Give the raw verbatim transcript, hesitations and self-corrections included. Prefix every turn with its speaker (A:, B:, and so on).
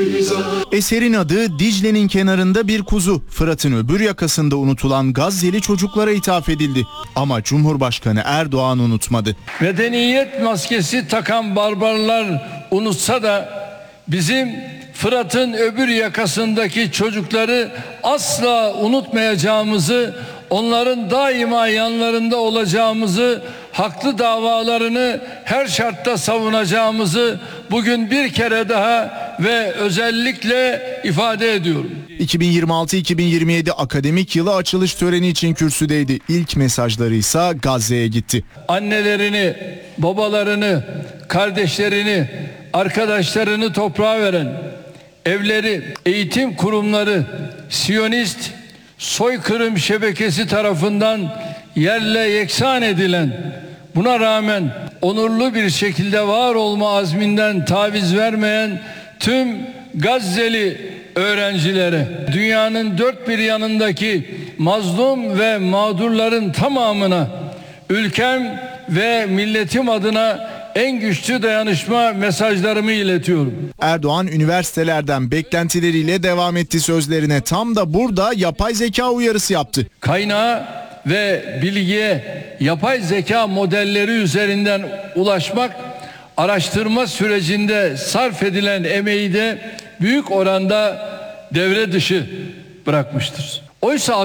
A: Eserin adı Dicle'nin kenarında bir kuzu. Fırat'ın öbür yakasında unutulan Gazze'li çocuklara ithaf edildi. Ama Cumhurbaşkanı Erdoğan unutmadı.
B: Medeniyet maskesi takan barbarlar unutsa da bizim Fırat'ın öbür yakasındaki çocukları asla unutmayacağımızı, onların daima yanlarında olacağımızı, haklı davalarını her şartta savunacağımızı bugün bir kere daha ve özellikle ifade ediyorum.
A: iki bin yirmi altı iki bin yirmi yedi akademik yılı açılış töreni için kürsüdeydi. İlk mesajları ise Gazze'ye gitti.
B: Annelerini, babalarını, kardeşlerini, arkadaşlarını toprağa veren, evleri, eğitim kurumları, Siyonist soykırım şebekesi tarafından yerle yeksan edilen, buna rağmen onurlu bir şekilde var olma azminden taviz vermeyen tüm Gazze'li öğrencilere, dünyanın dört bir yanındaki mazlum ve mağdurların tamamına, ülkem ve milletim adına en güçlü dayanışma mesajlarımı iletiyorum.
A: Erdoğan üniversitelerden beklentileriyle devam etti sözlerine. Tam da burada yapay zeka uyarısı yaptı.
B: Kaynağa ve bilgiye yapay zeka modelleri üzerinden ulaşmak, araştırma sürecinde sarf edilen emeği de büyük oranda devre dışı bırakmıştır. Oysa